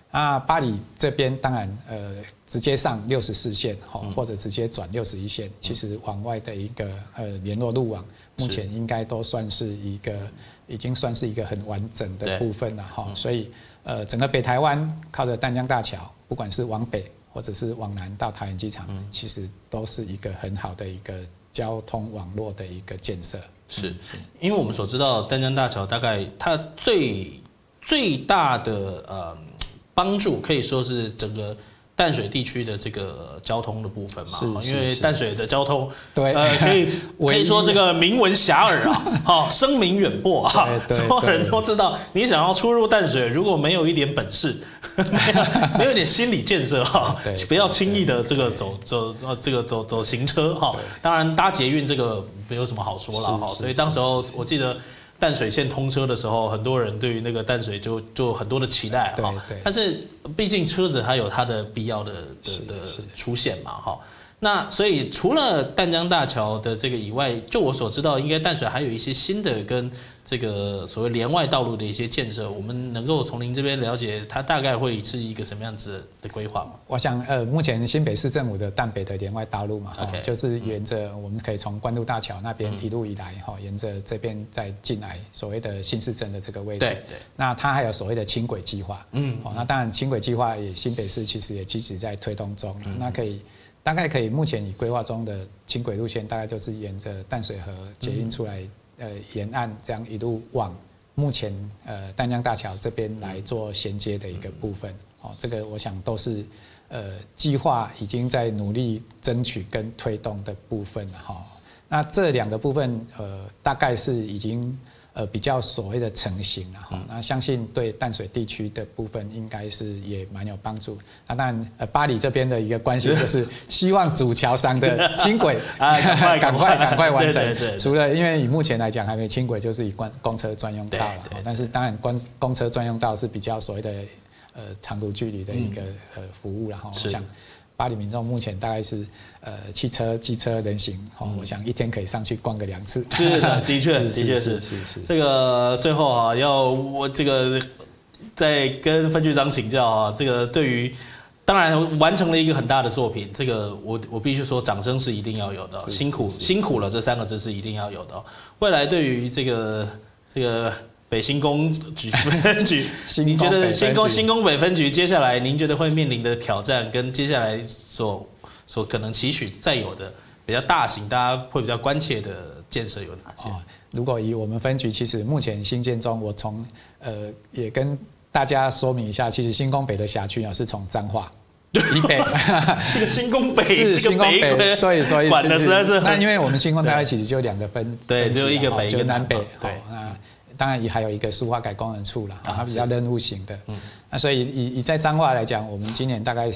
巴黎这边当然直接上64线或者直接转61线，其实往外的一个联络路网，目前应该都算是已经算是一个很完整的部分了哈。所以整个北台湾靠着淡江大桥，不管是往北或者是往南到桃园机场，其实都是一个很好的一个交通网络的一个建设。 是，因为我们所知道淡江大桥大概它最大的帮助可以说是整个淡水地区的这个交通的部分嘛，因为淡水的交通对可以说这个名闻遐迩啊，声名远播啊，所有人都知道，你想要出入淡水，如果没有一点本事，没有一点心理建设哈，不要轻易的这个走行车哈。当然搭捷运这个没有什么好说了哈，所以当时候我记得。淡水线通车的时候，很多人对于那个淡水就很多的期待哈，但是毕竟车子它有它的必要的出现嘛哈。那所以除了淡江大桥的这个以外，就我所知道，应该淡水还有一些新的跟这个所谓连外道路的一些建设，我们能够从您这边了解，它大概会是一个什么样子的规划吗？ 我想目前新北市政府的淡北的连外道路嘛，就是沿着我们可以从关渡大桥那边一路以来沿着这边再进来所谓的新市镇的这个位置。对。那它还有所谓的轻轨计划，那当然轻轨计划新北市其实也积极在推动中，那大概可以目前已规划中的轻轨路线，大概就是沿着淡水河捷运出来，沿岸这样一路往目前淡江大桥这边来做衔接的一个部分。这个我想都是计划已经在努力争取跟推动的部分了哈。那这两个部分大概是已经比较所谓的成型了哈。那相信对淡水地区的部分应该是也蛮有帮助。那当然巴黎这边的一个关系就是希望主桥上的轻轨赶快完成。除了因为以目前来讲还没轻轨，就是以公车专用道了。但是当然公车专用道是比较所谓的长途距离的一个服务了哈。我想巴黎民众目前大概是汽车、机车、人行，我想一天可以上去逛个2次。 是的，的确是。这个最后啊，我这个再跟分局长请教啊，这个对于当然完成了一个很大的作品，这个我必须说掌声是一定要有的，辛苦了这3个字是一定要有的。未来对于这个北新工局分局，您觉得新工北分局接下来您觉得会面临的挑战，跟接下来所可能期许再有的比较大型，大家会比较关切的建设有哪些？ 如果以我们分局，其实目前新建中，我从也跟大家说明一下，其实新工北的辖区是从彰化以北， 这个新工北是新工北，对，所以管的实在是那因为我们新工大概其实就2个分， 对，只有一个北一个南北， 对。 当然也还有一个苏花改工人处啦，它比较任务型的。那所以以在彰化来讲，我们今年大概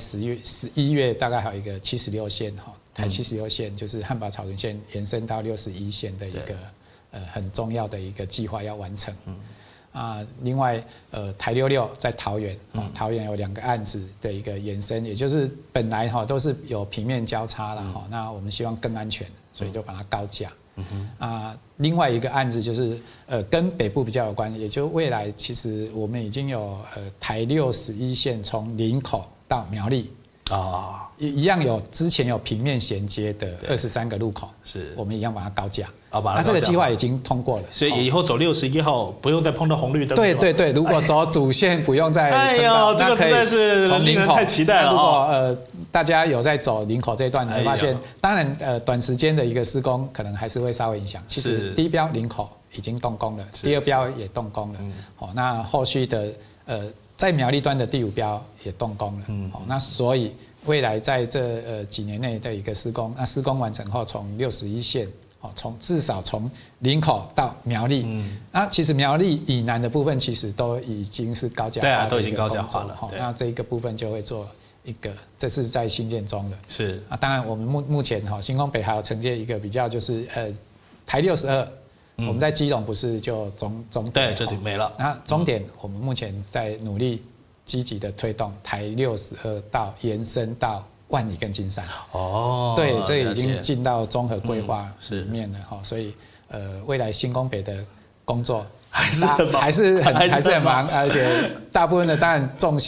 11月大概还有一个76线台76线，就是汉堡草屯线延伸到61线的一个很重要的一个计划要完成。另外台66在桃园，桃园有2个案子的一个延伸，也就是本来都是有平面交叉啦，那我们希望更安全，所以就把它高架。另外一个案子就是跟北部比较有关，也就未来其实我们已经有台61线从林口到苗栗一样有之前有平面衔接的23个路口，是我们一样把它高架。那这个计划已经通过了， 所以以后走61号不用再碰到红绿灯。 对，如果走主线不用再哎呦，这个实在是从林口太期待了。 如果大家有在走林口这一段，你会发现，当然短时间的一个施工可能还是会稍微影响。其实第一标林口已经动工了，第2标也动工了。那后续的在苗栗端的第5标也动工了。那所以未来在这几年内的一个施工，那施工完成后，从61线。至少从林口到苗栗，那其实苗栗以南的部分其实都已经是高架化，对啊， 都已经高架化了。 那这一个部分就会做一个，这是在新建中的。 是当然我们目前新工北还有承接一个比较就是台62，我们在基隆不是就终点， 对，这里没了。 那终点我们目前在努力积极的推动台62到延伸到万里跟金山对，这已经进到综合规划里面了所以未来新工北的工作还是很忙，而且大部分的当然重心。